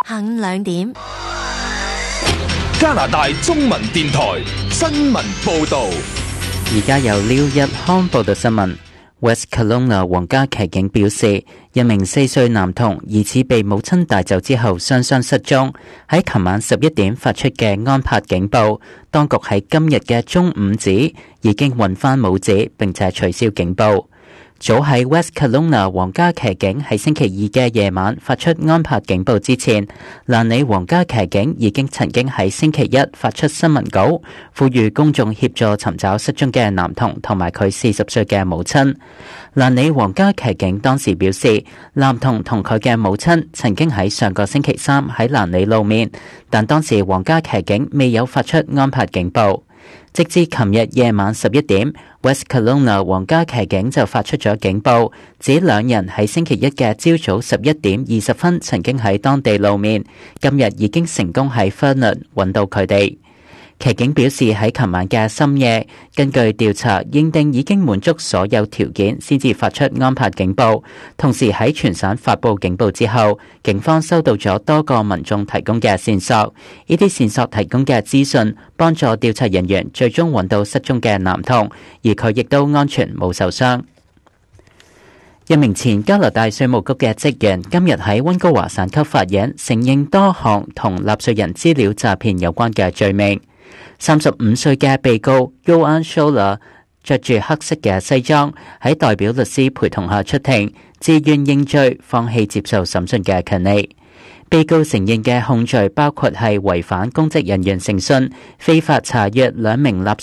下午2點， 加拿大中文電台新聞報導。 而家由廖日康報道新聞。West Kelowna 皇家騎警表示，一名4歲男童疑似被母親帶走之後雙雙失蹤，喺琴晚11點發出嘅安柏警報，當局喺今日嘅中午指已經揾返母子並且取消警報。早喺 West Kelowna 皇家騎警喺星期二嘅夜晚發出安柏警報之前，蘭尼皇家騎警已經曾經喺星期一發出新聞稿，呼籲公眾協助尋找失蹤嘅男童同埋佢40歲嘅母親。蘭尼皇家騎警當時表示，男童同佢嘅母親曾經喺上個星期三喺蘭尼露面，但當時皇家騎警未有發出安柏警報。直至琴日夜晚11點 ，West Kelowna 皇家騎警就發出咗警報，指兩人喺星期一嘅朝早11點20分曾經喺當地露面，今日已經成功喺 Vernon 揾到佢哋。騎警表示喺琴晚嘅深夜，根據調查認定已經滿足所有條件先至發出安柏警報，同時喺全省發布警報之後，警方收到咗多個民眾提供嘅線索，呢啲線索提供嘅資訊幫助調查人員最終揾到失蹤嘅男童，而佢亦都安全冇受傷。一名前加拿大稅務局嘅職員今日喺溫哥華省級法院承認多項同納稅人資料詐騙有關嘅罪名。35歲嘅被告 Joanne Scholler 着住黑色嘅西裝，喺代表律師陪同下出庭，自願認罪，放棄接受審訊嘅權利。被告承認嘅控罪包括係違反公職人員誠信、非法查閱兩名納